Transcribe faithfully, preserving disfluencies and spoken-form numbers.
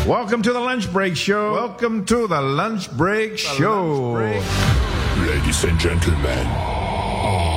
Welcome to the Lunch Break Show. Welcome to the Lunch Break Show. Ladies and gentlemen.